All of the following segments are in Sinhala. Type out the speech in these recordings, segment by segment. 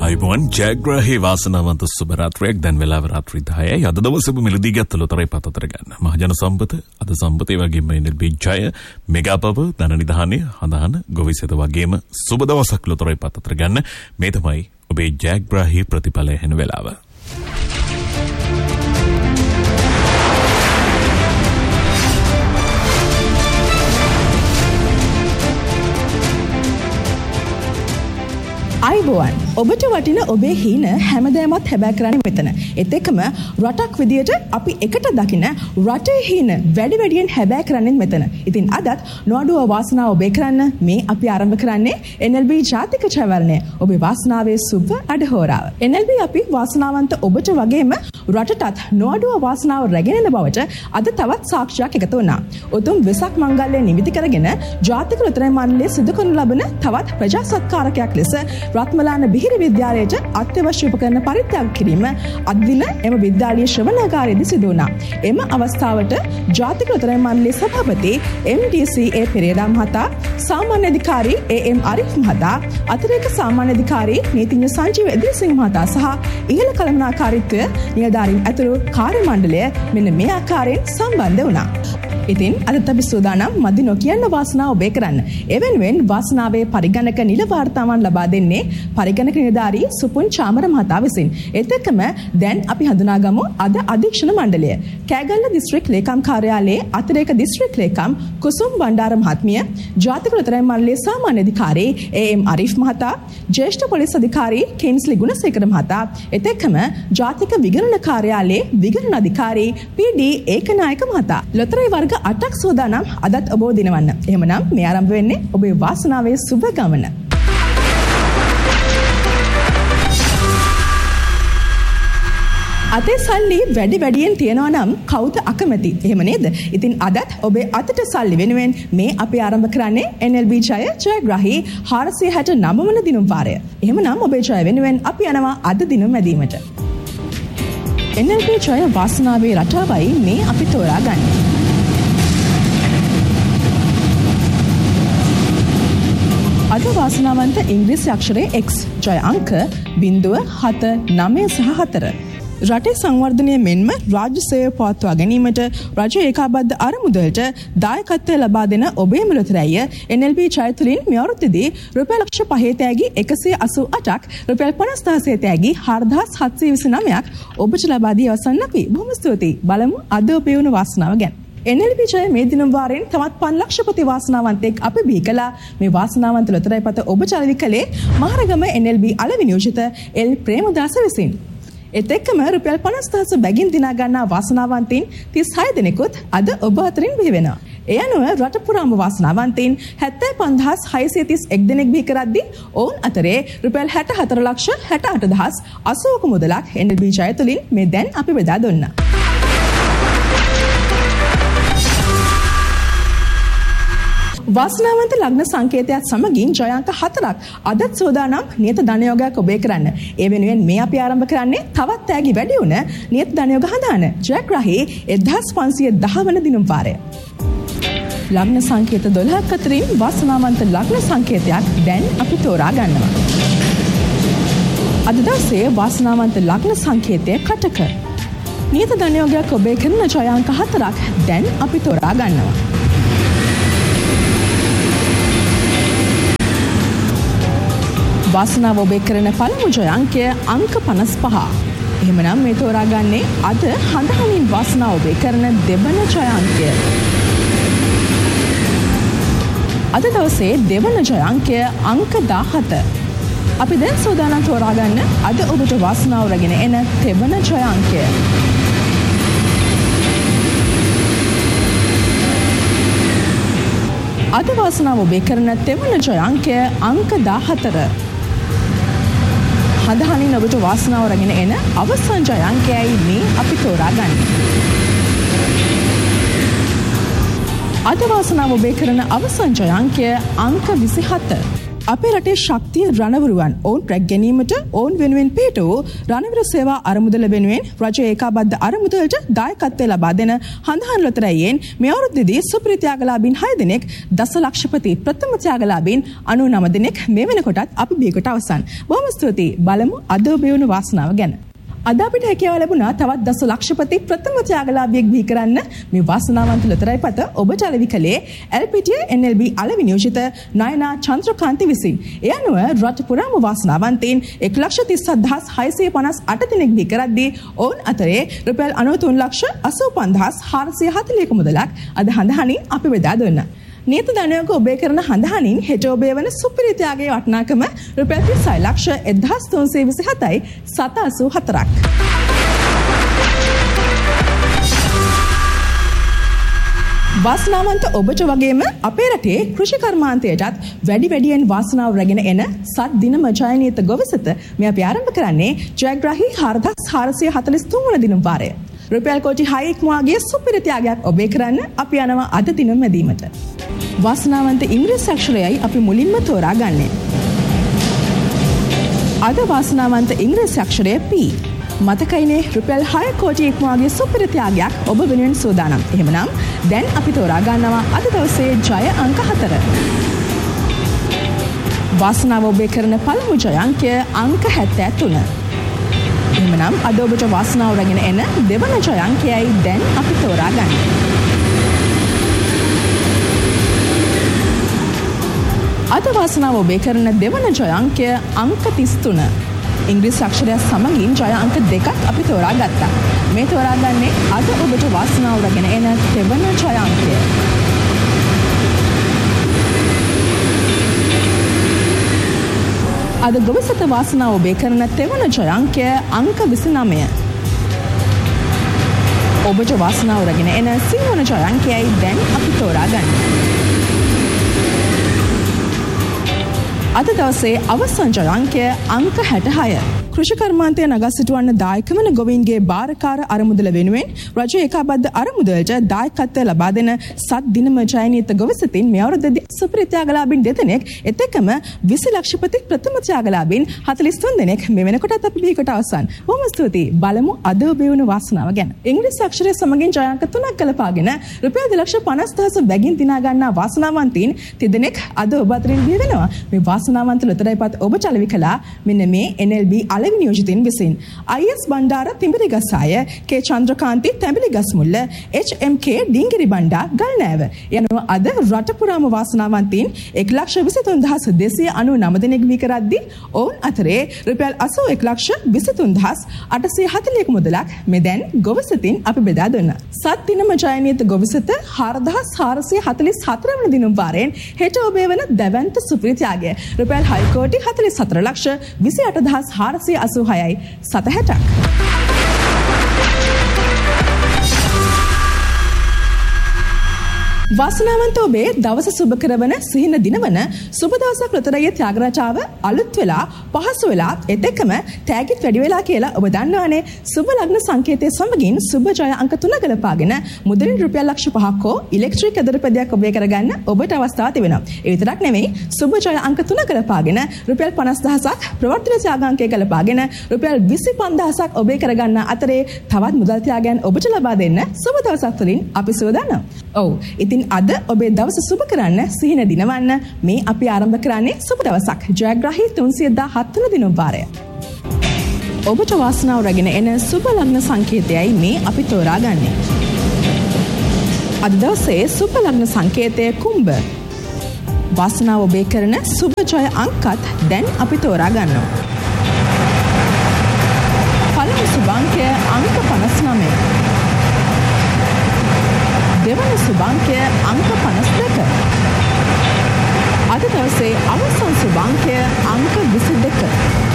අයිබෝන් ජයග්‍රහී වාසනාවන්ත සුබ රාත්‍රියක්. දැන් වෙලාව රාත්‍රී 10යි. අද දවසේ ඔබ මෙලදී ගත්ත ලොතරැයි පත් අතර ගන්න. මහජන සම්පත, අද සම්පතේ වගේම NLB ජය, මෙගා පව, ධන නිධානය, හඳහන, ගොවිසෙත වගේම සුබ දවසක් ලොතරැයි පත් අතර ගන්න. මේ තමයි ඔබේ ජයග්‍රහී ප්‍රතිඵලය වෙන වෙලාව. අයිබෝන් ඔබට වටින ඔබේ හීන හැමදෑමත් හැබෑ කරන්නේ මෙතන. ඒත් එක්කම රටක් විදියට අපි එකට දකින රටේ හීන වැඩි වැඩියෙන් හැබෑ කරන්නේ මෙතන. ඉතින් අදත් නොඅඩුව වාසනාව ඔබේ කරන්න මේ අපි ආරම්භ කරන්නේ NLB ජාතික චවරණය. ඔබේ වාසනාවේ සුබ අඩහෝරාව. NLB අපි වාසනාවන්ත ඔබට වගේම රටටත් නොඅඩුව වාසනාව රැගෙන එන බවට අද තවත් සාක්ෂියක් එකතු වුණා. උතුම් වෙසක් මංගල්‍ය නිමිති කරගෙන ජාතික ලොතරැයි මණ්ඩලය සිදු කරනු ලබන තවත් ප්‍රජා සත්කාරකයක් ලෙස රත්මලාන බිහිරි විද්‍යාලයට අත්‍යවශ්‍ය උපකරණ පරිත්‍යාග කිරීම අද දින එම විද්‍යාලීය ශ්‍රවණාගාරයේදී සිදු වුණා. එම අවස්ථාවට ජාතික ලොතරැයි මණ්ඩලයේ සභාපති MDCA පෙරේරා මහතා, සාමාන්‍ය අධිකාරී AM අරිෆ් මහතා, අතිරේක සාමාන්‍ය අධිකාරී නීතිඥ සංජීව එදිරිසිංහ මහතා සහ ඉහළ කළමනාකාරීත්වය නිලධාරීන් ඇතුළු කාර්ය මණ්ඩලය මෙන්න මේ ආකාරයෙන් සම්බන්ධ වුණා. ඉතින් අදත් අපි සූදානම් මදි නොකියන්න වාසනාව ඔබේ කරන්න. එවෙනුවෙන් වාසනාවේ පරිගණක නිල වාර්තාවන් ලබා දෙන්නේ පරිගණක නිලධාරී සුපුන් චාමර මහතා විසින්. ඒත් එක්කම දැන් අපි හඳුනාගමු අද අධීක්ෂණ මණ්ඩලය. කෑගල්ල දිස්ත්‍රික් ලේකම් කාර්යාලයේ අතිරේක දිස්ත්‍රික් ලේකම් කුසුම් බණ්ඩාර මහත්මිය, ජාතික ලොතරැයි මණ්ඩලයේ සාමාන්‍ය අධිකාරී AM අරිෆ් මහතා, ජ්‍යෙෂ්ඨ පොලිස් අධිකාරී කින්ස්ලි ගුණසේකර මහතා, ඒත් එක්කම ජාතික විගණන කාර්යාලයේ විගණන අධිකාරී PD ඒකනායක මහතා. ලොතරැයි වර්ග 8ක් සෝදානම් අදත් ඔබව දිනවන්න. එහෙමනම් මේ ආරම්භ වෙන්නේ ඔබේ වාසනාවේ සුබ ගමන. අතේ සල්ලි වැඩි වැඩියෙන් තියනවා නම් කවුද අකමැති? එහෙම නේද? ඉතින් අදත් ඔබේ අතට සල්ලි වෙනුවෙන් මේ අපි ආරම්භ කරන්නේ NLB ජය ජයග්‍රහී 469 වන දිනුම් වාරය. එහෙමනම් ඔබේ ජය වෙනුවෙන් අපි යනවා අද දිනුම් මැදීමට. NLB ජය වාසනාවේ රටාවයි මේ අපි තෝරාගන්නේ. අද වාසනාවන්ත ඉංග්‍රීසි අක්ෂරයේ X ජය අංක 0.7 9 සහ 4. රටේ සංවර්ධනය මෙන්ම රාජ්‍ය සේවය පවත්වා ගැනීමට රජය ඒකාබද්ධ අරමුදලට දායකත්වය ලබා දෙන ඔබේම ලොතරැයිය NLB ජය තුළින් මේ අවුරුද්දේදී රුපියල් ලක්ෂ 5 තෑගි 188ක්, රුපියල් 50000 තෑගි 4729ක් ඔබට ලබා දී අවසන් අපි. බොහොම ස්තුතියි. බලමු අද ඔබේ වුණ වාසනාව ගැන. NLB ජය මේ දිනම් වාරයෙන් තවත් 5 ලක්ෂපති වාසනාවන්තෙක් අපි බිහි කළා. මේ වාසනාවන්ත ලොතරැයි පත ඔබ චලනය කළේ මහරගම NLB අලෙවි නියෝජිත L ප්‍රේමදාස විසින්. ඒත් එක්කම රුපියල් 50000 බැගින් දිනා ගන්නා වාසනාවන්තයින් 36 දෙනෙකුත් අද ඔබ අතරින් බිහි වෙනවා. ඒ අනුව රට පුරාම වාසනාවන්තයින් 75631 දෙනෙක් බිහි කරද්දී ඔවුන් අතරේ රුපියල් 64,68,80ක මුදලක් NLB ජය තුළින් මේ දැන් අපි බෙදා දුන්නා. වාසනාවන්ත ලග්න සංකේතයක් සමගින් ජය අංක 4ක් අදත් සෝදානම් නියත ධනයෝගයක් ඔබේ කරන්න. ඒ වෙනුවෙන් මේ අපි ආරම්භ කරන්නේ තවත් තෑගි වැඩි වුණ නියත ධනයෝග හදාන ජයග්‍රහී 1510 වන දිනුම් වාරය. ලග්න සංකේත 12ක් අතරින් වාසනාවන්ත ලග්න සංකේතයක් දැන් අපි තෝරා ගන්නවා. අද දවසේ වාසනාවන්ත ලග්න සංකේතය කටක. නියත ධනයෝගයක් ඔබේ කරන ජය අංක 4ක් දැන් අපි තෝරා ගන්නවා. වාසනාව ඔබේ කරන පළමු ජය අංකය අංක 55. එහෙමනම් මේ තෝරාගන්නේ අද හඳහනින් වාසනාව ඔබේ කරන දෙවන ජය අංකය. අද දවසේ දෙවන ජය අංකය අංක 17. අපි දැන් සූදානම් තෝරාගන්න අද ඔබට වාසනාව රැගෙන එන තෙවන ජය අංකය. අද වාසනාව ඔබේ කරන තෙවන ජය අංකය අංක 14. හඳහනින් ඔබට වාසනාව රැගෙන එන අවසන් ජය අංකයයි මේ අපි තෝරාගන්නේ. අද වාසනාව ඔබේ කරන අවසන් ජය අංකය අංක 27. අපේ රටේ ශක්තිය රණවරුවන් ඔවුන් රැක් ගැනීමට ඔවුන් වෙනුවෙන් පිහිට වූ රණවිර සේවා අරමුදල වෙනුවෙන් රජය ඒකාබද්ධ අරමුදලට දායකත්වය ලබා දෙන හඳහන් ලොතරැයියෙන් මේ අවුරුද්දේදී සුපිරි ත්‍යාගලාභීන් 6 දෙනෙක් දසලක්ෂපති ප්‍රථම ත්‍යාගලාභීන් 99 දෙනෙක් මේ වෙනකොටත් අපි බියකට අවසන්. බොහොම ස්තුතියි. බලමු අද ඔබ වුණු වාසනාව ගැන. අද අපිට හැකියාව ලැබුණා තවත් දසලක්ෂපති ප්‍රථම ත්‍යාගලාභියෙක් බිහි කරන්න. මේ වාසනාවන්ත ලොතරැයි පත ඔබට අලෙවි කළේ LPTA NLB අලෙවි නියෝජිත නයනා චන්ද්‍රකාන්ති විසින්. ඒ අනුව රට පුරාම වාසනාවන්තයින් 1,37,658 දෙනෙක් බිහි කරද්දී ඔවුන් අතරේ රුපියල් 93,85,441 මුදලක් අද හඳහනින් අපි බෙදා දුන්නා. නීති ධනයක ඔබේ කරන හඳහනින් හෙට ඔබේ වන සුපිරි ත්‍යාගයේ වටිනාකම රුපියල් 36,1327යි 784ක්. වාසනාවන්ත ඔබට වගේම අපේ රටේ කෘෂි කර්මාන්තයටත් වැඩියෙන් වාසනාව රැගෙන එන සත් දිනම ජයනීත ගොවිසත මේ අපි ආරම්භ කරන්නේ ජයග්‍රාහී 4,443 වන දින වාරය. රුපියල් කෝටි 6 ඉක්මවාගේ සුපිරි ත්‍යාගයක් ඔබේ කරන්න අපි යනවා අද දින මැදීමට. වාසනාවන්ත ඉංග්‍රීසි අක්ෂරයයි අපි මුලින්ම තෝරා ගන්නේ. අද වාසනාවන්ත ඉංග්‍රීසි අක්ෂරය P. මතකයිනේ රුපියල් 6 කෝටි ඉක්මවාගේ සුපිරි ත්‍යාගයක් ඔබ වෙනුවෙන් සූදානම්. එහෙමනම් දැන් අපි තෝරා ගන්නවා අද දවසේ ජය අංක 4. වාසනාව ඔබේ කරන පළමු ජය අංකය අංක 73. එහෙමනම් අද ඔබට වාසනාව රැගෙන එන දෙවන ජය අංකයයි දැන් අපි තෝරා ගන්න. අද වාසනාව ඔබේ කරන දෙවන ජය අංකය අංක 33. ඉංග්‍රීසි අක්ෂරය සමගින් ජය අංක දෙකක් අපි තෝරා ගත්තා. මේ තෝරාගන්නේ අද ඔබට වාසනාව රැගෙන එන දෙවන ජය අංකය. අද ගොවිසත වාසනාව ඔබේ කරන තෙවන ජය අංකය අංක 29. ඔබට වාසනාව රැගෙන එන සිංවන ජය අංකයයි දැන් අපි තෝරා ගන්න. අද දවසේ අවසන් ජය අංකය අංක 66. කෘෂි කර්මාන්තය නගා සිටුවන්න දායක වන ගොවීන්ගේ භාරකාර අරමුදල වෙනුවෙන් රජය ඒකාබද්ධ අරමුදලට දායකත්වය ලබා දෙන සත් දිනම ජයනීත ගොවිසතින් මේ අවුරුද්දේදී සුපිරි ත්‍යාගලාභීන් දෙදෙනෙක් එතෙකම 20 ලක්ෂපති ප්‍රථම ත්‍යාගලාභීන් 43 දෙනෙක් මේ වෙනකොටත් අපි බිහිකට අවසන්. බොහොම ස්තුතියි. බලමු අද ඔබේ වුණු වාසනාව ගැන. ඉංග්‍රීසි අක්ෂරය සමගින් ජය අංක 3ක් ගලපාගෙන රුපියල් 2,50,000 බැගින් දිනා ගන්නා වාසනාවන්තයින් තිදෙනෙක් අද ඔබ අතරින් බිහි වෙනවා. මේ වාසනාවන්ත ලොතරැයි පත් ඔබට අලෙවි කළා මෙන්න මේ NLB අලෙවි නියෝජිතින් විසින්. IS Bandara තිඹිරිගසාය, K Chandrakanthi තැඹිලිගස්මුල්ල, HMK Dingiri Banda ගල්නෑව යනවා අද රට පුරාම වාසනාවන්තයින් 1,23,299 දෙනෙක් බිහි කරද්දී ඔවුන් අතරේ රුපියල් 81,23,841 මුදලක් මේ දැන් ගොවිසතින් අපි බෙදා දුන්නා. සත් දිනම ජයනීත ගොවිසත 4,444 වන දිනුම් වාරයෙන් හෙට ඔබේ වන දැවැන්ත සුපිරි ත්‍යාගය රුපියල් 6 කෝටි 44,28,486යි 760ක්. වාසනාවන්ත ඔබේ දවස සුබ කරවන සිහින දිනවන සුබ දවසක් ලොතරැයියේ ත්‍යාගරාජාව අලුත් වෙලා පහසු වෙලා එතෙකම තෑගිත් වැඩි වෙලා කියලා ඔබ දන්නවනේ. සුබ ලග්න සංකේතයේ සමගින් සුබ ජය අංක 3 ගලපාගෙන මුදලින් රුපියල් ලක්ෂ 5ක් හෝ ඉලෙක්ට්‍රික් ඇදරපදයක් ඔබේ කරගන්න ඔබට අවස්ථාව තිබෙනවා. ඒ විතරක් නෙමෙයි සුබ ජය අංක 3 ගලපාගෙන රුපියල් 50,000ක් ප්‍රවර්තන ත්‍යාගාංකය ගලපාගෙන රුපියල් 25,000ක් ඔබේ කරගන්න අතරේ තවත් මුදල් ත්‍යාගයන් ඔබට ලබා දෙන්න සුබ දවසක් තුළින් අපි සූදානම්. ඔව්. ඉතින් අද ඔබේ දවස සුබ කරන්න සිහින දිනවන්න මේ අපි ආරම්භ කරන්නේ සුබ දවසක් ජයග්‍රාහී 317 වන දින වාරය. ඔබට වාසනාව රැගෙන එන සුබ ලග්න සංකේතයයි මේ අපි තෝරා ගන්නේ. අද දවසේ සුබ ලග්න සංකේතය කුම්භ. වාසනාව ඔබේ කරන සුබ ජය අංකත් දැන් අපි තෝරා ගන්නවා. පළමු සුභාංකය අංක 59. දෙවන සුභාංකය අංක 52. අද දවසේ අවසන් සුභාංකය අංක 22.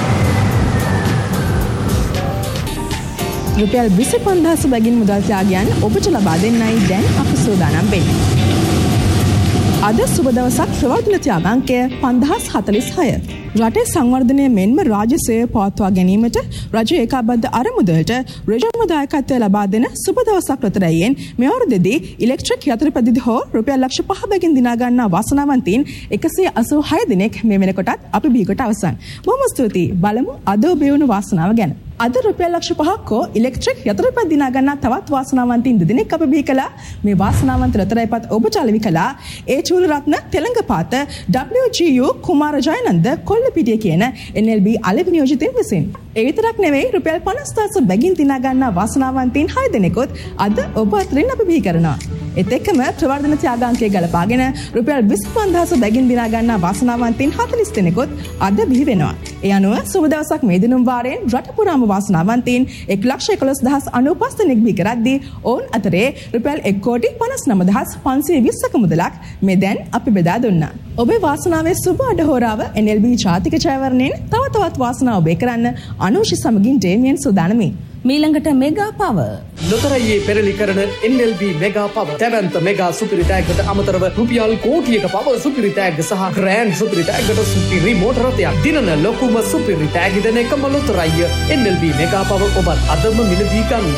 රුපියල් 25,000 බැගින් මුදල් ත්‍යාගයන් ඔබට ලබා දෙන්නයි දැන් අපි සූදානම් වෙන්නේ. අද සුබ දවසක් ප්‍රවර්තන ත්‍යාගාංකය 5,046. රටේ සංවර්ධනය මෙන්ම රාජ්‍ය සේවය පවත්වා ගැනීමට රජය ඒකාබද්ධ අරමුදලට රජම දායකත්වය ලබා දෙන සුබ දවසක් ලොතරැයියෙන් මේ අවුරුද්දේදී ඉලෙක්ට්‍රික් යතුරුපැදිදි හෝ රුපියල් ලක්ෂ 5 බැගින් දිනා ගන්නා වාසනාවන්තයින් 186 දෙනෙක් මේ වෙනකොටත් අපි බීකොට අවසන්. බොහොම ස්තුතියි. බලමු අද ඔබේ වුණු වාසනාව ගැන. අද රුපියල් ලක්ෂ 5ක් හෝ ඉලෙක්ට්‍රික් යතුරුපැදි දිනා ගන්නා තවත් වාසනාවන්තයින් දෙදෙනෙක් අපි බී කළා. මේ වාසනාවන්ත ලොතරැයිපත් ඔබ චලවි කළා. ඒ චූලරත්න තෙලංගපාත WGU කුමාර ජයනන්ද කොල්ලපිටිය කියන NLB අලෙවි නියෝජිතයින් විසින්. ඒ විතරක් නෙවෙයි රුපියල් 50,000 බැගින් දිනා ගන්නා වාසනාවන්තයින් 6 දෙනෙකුත් අද ඔබ අතරින් අපි බී කරනවා. ඒත් එක්කම ප්‍රවර්ධන ත්‍යාගාංකය ගලපාගෙන රුපියල් 25,000 බැගින් දිනා ගන්නා වාසනාවන්තයින් 40 දෙනෙකුත් අද බිහි වෙනවා. ඒ අනුව සුබ දවසක් මේ දිනුම් වාරයෙන් රට පුරාම වාසනාවන්තයින් 1,11,095 දෙනෙක් බිහි කරද්දී ඔවුන් අතරේ රුපියල් 1,59,520ක මුදලක් මේ දැන් අපි බෙදා දුන්නා. ඔබේ වාසනාවේ සුබ අඩහෝරාව NLB ජාතික ජයවරණයෙන් තවත් වාසනාව ඔබේ කරන්න අනුෂි සමගින් ඩේමියන් සූදානමි. මීළඟට මෙගා පවර් ලොතරැයියේ පෙරලි කරන NLB මෙගා පවර් තැවැන්ත මෙගා සුපිරි ටැග්ගට අමතරව රුපියල් කෝටියක පවර් සුපිරි ටැග්ග සහ ග්‍රෑන්ඩ් සුපිරි ටැග්ගට සුපිරි මෝටර රථයක් දිනන ලොකුම සුපිරි ටැග් දෙන එකම ලොතරැයිය NLB මෙගා පවර් ඔබත් අදම මිලදී ගන්න.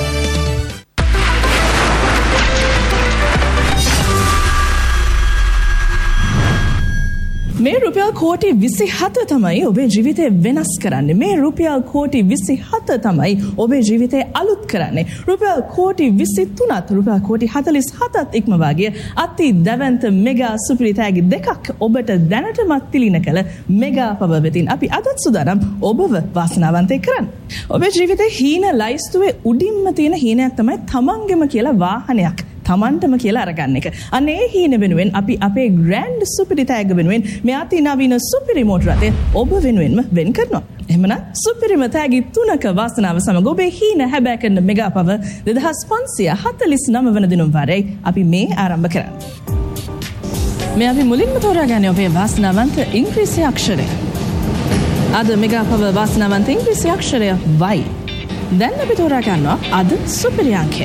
මේ රුපියල් කෝටි 27 තමයි ඔබේ ජීවිතය වෙනස් කරන්නේ. මේ රුපියල් කෝටි 27 තමයි ඔබේ ජීවිතය අලුත් කරන්නේ. රුපියල් කෝටි 23ත් රුපියල් කෝටි 47ත් ඉක්මවා ගිය අති දැවැන්ත මෙගා සුපිරි තෑගි දෙකක් ඔබට දැනටමත් තිලින කළ මෙගා පවර් වෙතින් අපි අදත් සුදානම් ඔබව වාසනාවන්තයෙක් කරන්න. ඔබේ ජීවිතේ හීන ලයිස්තුවේ උඩින්ම තියෙන හීනයක් තමයි තමන්ගෙම කියලා වාහනයක්. තමන්ටම කියලා අරගන්න එක. අන්න ඒ හීන වෙනුවෙන් අපි අපේ ග්‍රෑන්ඩ් සුපිරි තෑග්ග වෙනුවෙන් මේ අති නවීන සුපිරි මෝටර රථය ඔබ වෙනුවෙන්ම වෙන් කරනවා. එහෙමනම් සුපිරිම තෑගි 3ක වාසනාව සමග ඔබේ හීන හැබෑ කරන මෙගා පවර් 2549 වන දිනුම් වාරයේ අපි මේ ආරම්භ කරන්නේ. මේ අපි මුලින්ම තෝරාගන්නේ ඔබේ වාසනාවන්ත ඉංග්‍රීසි අක්ෂරය. අද මෙගා පවර් වාසනාවන්ත ඉංග්‍රීසි අක්ෂරය Y. දැන් අපි තෝරා ගන්නවා අද සුපිරි අංකය.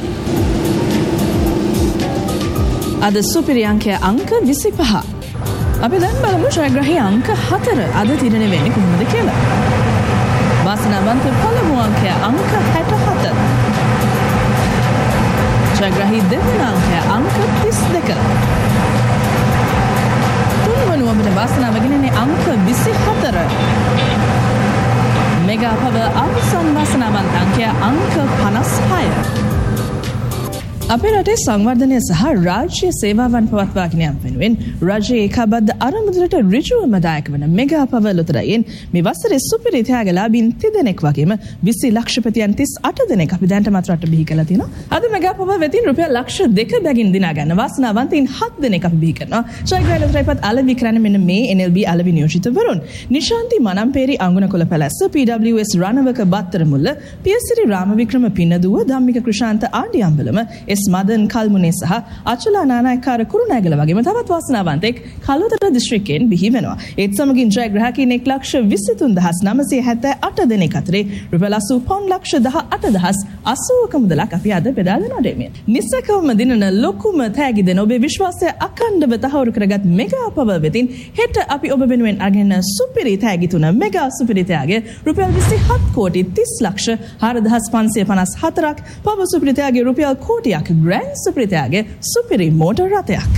අද සුපිරි අංකය අංක 25. අපි දැන් බලමු ජයග්‍රහී අංක 4 අද තිරණය වෙන්නේ කොහොමද කියලා. වාසනාවන්ත පළමු අංකය අංක 67. ජයග්‍රහී දෙවන අංකය අංක 32. තුන්වන ඔබට වාසනාව ගෙනන්නේ අංක 24. මෙගා පවර් අවසන් වාසනාවන්ත අංකය අංක 56. අපේ රටේ සංවර්ධනය සහ රාජ්‍ය සේවාවන් පවත්වාගෙන යාම වෙනුවෙන් රජයේ ඒකාබද්ධ අරමුදලට ඍජුවම දායක වන මෙගා පවර් ලොතරැයියෙන් මේ වසරේ සුපිරි ත්‍යාගලාභීන් 30 දෙනෙක් වගේම 20 ලක්ෂපතියන් 38 දෙනෙක් අපි දැනටමත් රට බිහි කරලා තියෙනවා. අද මෙගා පවර් වෙතින් රුපියල් ලක්ෂ 2 බැගින් දිනා ගන්න වාසනාවන්තයින් 7 දෙනෙක් අපි බිහි කරනවා. ජයග්‍රහී ලොතරැයිපත් අලෙවි කරන්නේ මෙන්න මේ NLB අලෙවි නියෝජිතවරුන්. නිශාන්ති මනම්පේරි අඟුණකොළ පැලැස්ස PWS රණවක බත්තර මුල්ල පියසිරි රාමවික්‍රම පින්නදුව ධම්මික කෘෂාන්ත ආඩියම්බලම මදන් කල්මුනේ සහ අචලා නානායක්කාර කුරුණෑගල වගේම තවත් වාසනාවන්තෙක් කළුතර දිස්ත්‍රික්කයෙන් බිහි වෙනවා. ඒත් සමගින් ජයග්‍රාහකයින් 1,23,978 දෙනෙක් අතරේ රුපියල් 80,18,80ක මුදලක් අපි අද බෙදා දෙනවා ඩේමියන්. නිසකවම දිනන ලොකුම තෑගි දෙන ඔබේ විශ්වාසය අඛණ්ඩව තහවුරු කරගත් මෙගා පවර් වෙතින් හෙට අපි ඔබ වෙනුවෙන් අරගෙන සුපිරි තෑගි තුන මෙගා සුපිරි තෑගි රුපියල් 27 කෝටි 30 ලක්ෂ 4,554ක් පවර් සුපිරි තෑගි රුපියල් කෝටියක් ග්‍රෑන්ඩ් සුපිරි තෑගි සුපිරි මෝටර රථයක්.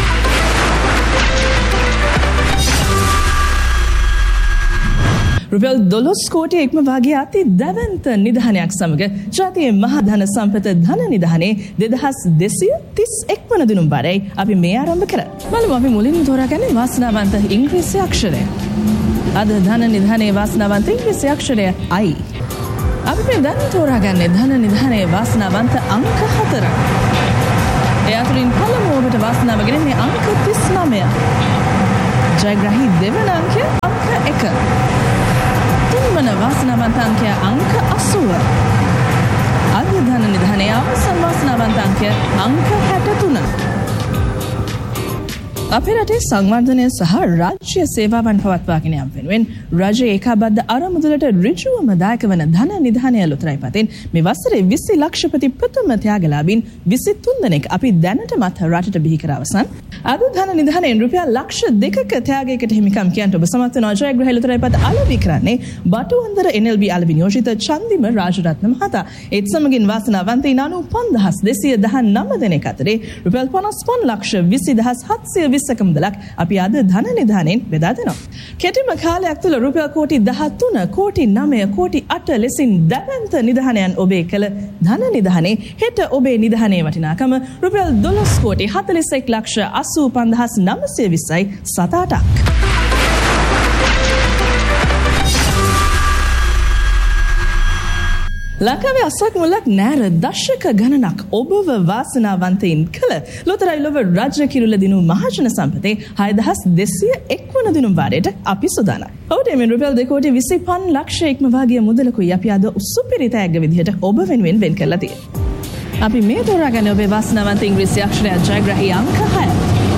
රුපියල් 12 කෝටිය ඉක්මවා ගිය අති දැවැන්ත නිධානයක් සමග ජාතියේ මහා ධන සම්පත ධන නිධානයේ 2231 වන දිනුම් බරයි අපි මේ ආරම්භ කරා. බලමු අපි මුලින්ම තෝරාගන්නේ වාසනාවන්ත ඉංග්‍රීසි අක්ෂරය. අද ධන නිධානයේ වාසනාවන්ත ඉංග්‍රීසි අක්ෂරය I. අපි මේ දැන් තෝරාගන්නේ ධන නිධානයේ වාසනාවන්ත අංක 4. ඒ අතරින් පළමුව ඔබට වාසනාව ගෙනන්නේ අංක 39. ජයග්‍රහී දෙවන අංකය අංක 1. තුන්වන වාසනාවන්ත අංකය අංක 80. අද ධන නිධානයේ අවසන් වාසනාවන්ත අංකය අංක 63. අපේ රටේ සංවර්ධනය සහ රාජ්‍ය සේවාවන් පවත්වාගෙන යාම වෙනුවෙන් රජයේ ඒකාබද්ධ අරමුදලට ඍජුවම දායක වන ධන නිධානය ලොතරැයි පතින් මේ වසරේ 20 ලක්ෂපති ප්‍රථම ත්‍යාගලාභීන් 23 දෙනෙක් අපි දැනටමත් රටට බිහි කර අවසන්. අද ධන නිධානයෙන් රුපියල් ලක්ෂ 2ක ත්‍යාගයකට හිමිකම් කියන්ට ඔබ සමත් වන ජයග්‍රහී ලොතරැයි පත අලෙවි කරන්නේ බටුවන්දර NLB අලෙවි නියෝජිත චන්දිම රාජරත්න මහතා. ඒත් සමගින් වාසනාවන්තයින් 95219 දෙනෙක් අතරේ රුපියල් 55 ලක්ෂ 20720 ක මුදලක් අපි අද ධන නිධානයෙන් බෙදා දෙනවා. කෙටිම කාලයක් තුළ රුපියල් කෝටි 13 කෝටි 9 කෝටි 8 ලෙසින් දැවැන්ත නිධානයන් ඔබේ කළ ධන නිධානයේ හෙට ඔබේ නිධානයේ වටිනාකම රුපියල් 12 කෝටි 41 ලක්ෂ 85920යි 7-8ක්. ලංකාවේ අස්සක් මුල්ලක් නෑර දශක ගණනක් ඔබව වාසනාවන්තයින් කළ ලොතරැයි ලොව රාජ්‍ය කිරුළ දිනු මහජන සම්පතේ 6201 වන දිනුම් වාරයට අපි සූදානම්. ඔබට මෙන් රුපියල් 2 කෝටි 25 ලක්ෂ ඉක්මවාගිය මුදලකුයි අපි අද සුපිරි තෑග්ග විදිහට ඔබ වෙනුවෙන් වෙන් කරලා තියෙනවා. අපි මේ තෝරාගන්නේ ඔබේ වාසනාවන්ත ඉංග්‍රීසි අක්ෂරය ජයග්‍රහී අංක 6.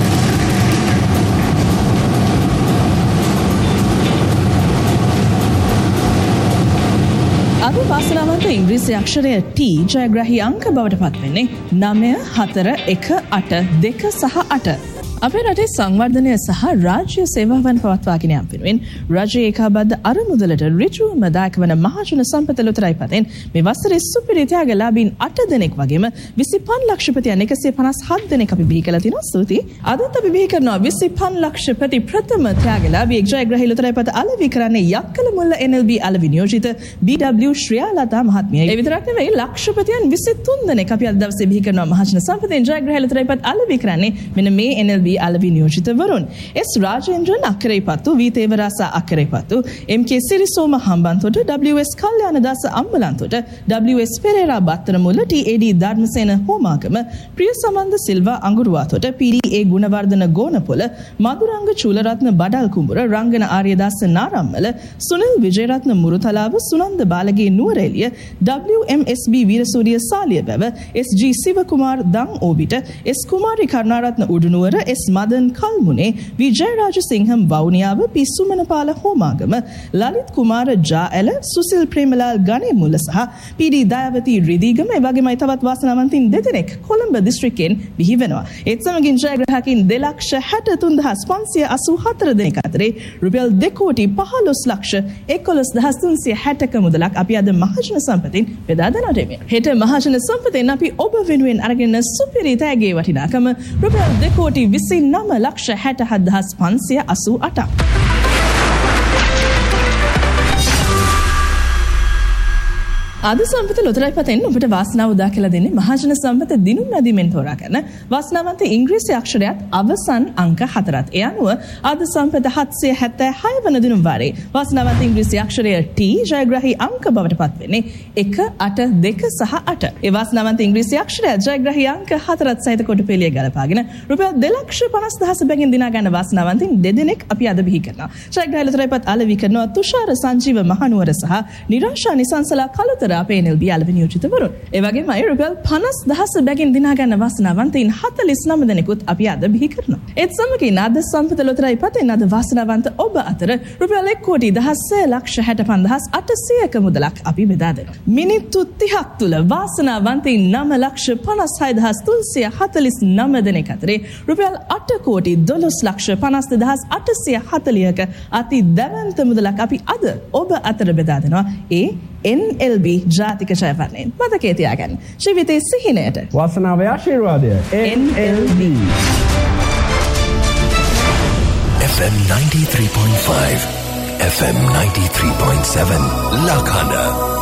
අද වාසනාවන්ත ඉංග්‍රීසි අක්ෂරය T ජයග්‍රහී අංක බවට පත්වෙන්නේ 9 4 1 8 2 සහ 8. අපේ රටේ සංවර්ධනය සහ රාජ්‍ය සේවාවන් පවත්වාගෙන යාම වෙනුවෙන් රජයේ ඒකාබද්ධ අරමුදලට ඍජුවම දායක වන මහජන සම්පත ලොතරැයි පතෙන් මේ වසරේ සුපිරි ත්‍යාගලාභීන් 8 දෙනෙක් වගේම 25 ලක්ෂපතියන් 157 දෙනෙක් අපි බිහි කළා තිනවා. ස්තුතියි. අදත් අපි බිහි කරනවා 25 ලක්ෂපති ප්‍රථම ත්‍යාගලාභී ජයග්‍රහී ලොතරැයි පත අලෙවි කරන්නේ යක්කල මුල්ල NLB අලෙවි නියෝජිත BW ශ්‍රියාලතා මහත්මියයි. ඒ විතරක් නෙවෙයි ලක්ෂපතියන් 23 දෙනෙක් අපි අද දවසේ බිහි කරනවා මහජන සම්පතෙන් ජයග්‍රහී ලොතරැයි පත අලෙවි කරන්නේ මෙන්න මේ NLB අලෙවි නියෝජිතවරුන් S රාජේන්ද්‍රන් අක්කරේපත්තු වීතේවරාසා අක්කරේපත්තු MK සිරිසෝම Hambantota WS කල්යාණදාස Ambalantota WS Perera Battaramulla TAD Dharmasena Homagama ප්‍රියසමන්ද Silva අඟුරුවාතොට PDA Gunawardena ගෝනපොළ Maduranga චූලරත්න බඩල් කුඹුර රංගන ආර්යදාස නාරම්මල සුනිල් විජේරත්න මුරුතලාව සුනන්ද බාලගේ නුවරඑළිය WMSB වීරසූරිය සාලියබැව SG සිවකුමාර් දන් ඕබිට S කුමාරි කරුණාරත්න උඩුනුවර S මදන් කල්මුනේ විජයරාජ සිංහම් වවුනියාව පි සුමනපාල හෝමාගම ලලිත් කුමාර ජාඇල සුසිල් ප්‍රේමලාල් ගණේමුල්ල සහ PD දයාවති රිදීගම එවැගේමයි තවත් වාසනාවන්තින් දෙදෙනෙක් කොළඹ දිස්ත්‍රික්කයෙන් බිහි වෙනවා. ඒත් සමගින් ජයග්‍රහකින් 2,63,384 දෙනෙක් අතරේ රුපියල් 2 කෝටි 15 ලක්ෂ 11,360ක මුදලක් අපි අද මහජන සම්පතින් බෙදා දෙනවා. හෙට මහජන සම්පතෙන් අපි ඔබ වෙනුවෙන් අරගෙන සුපිරි තෑගේ වටිනාකම රුපියල් 2 කෝටි 29 ලක්ෂ 67,588ක්. අද සම්පත ලොතරැයි පතෙන් ඔබට වාසනාව උදා කියලා දෙන්නේ මහජන සම්පත දිනුම් නදීමෙන් තෝරා ගන්න වාසනාවන්ත ඉංග්‍රීසි අක්ෂරයත් අවසන් අංක 4ත්. ඒ අනුව අද සම්පත 776 වන දිනුම් වාරේ වාසනාවන්ත ඉංග්‍රීසි අක්ෂරය T ජයග්‍රහී අංක බවට පත් වෙන්නේ 1 8 2 සහ 8. ඒ වාසනාවන්ත ඉංග්‍රීසි අක්ෂරය ජයග්‍රහී අංක 4ත් සහිත කොට පෙළිය ගලපාගෙන රුපියල් 2,50,000 බැගින් දිනා ගන්න වාසනාවන්තින් දෙදෙනෙක් අපි අද බිහි කරනවා. ජයග්‍රහී ලොතරැයි පත් අලෙවි කරනවා තුෂාර සංජීව මහනුවර සහ නිරාශා නිසංසලා කලුතර අපේ NLB අලෙවි නියෝජිතවරුන්. ඒ වගේම අය රුපියල් 50,000 බැගින් දිනා ගන්න වාසනාවන්තයින් 49 දෙනෙකුත් අපි අද බිහි කරනවා. ඒත් සමගින් අද සම්පත ලොතරැයි පතෙන් අද වාසනාවන්ත ඔබ අතර රුපියල් 1 කෝටි 16 ලක්ෂ 65,800ක මුදලක් අපි බෙදා දෙනවා. මිනිත්තු 30ක් තුල වාසනාවන්තයින් 9 ලක්ෂ 56,349 දෙනෙක් අතරේ රුපියල් 8 කෝටි 12 ලක්ෂ 52,840ක අති දැවැන්ත මුදලක් අපි අද ඔබ අතර බෙදා දෙනවා. ඒ NLB ජාතික ජයවර්ණයෙන් මතකයේ තියාගන්න. ජීවිතයේ සිහිනයට වාසනාවේ ආශිර්වාදය NLB FM 93.5 FM 93.7 Lakhana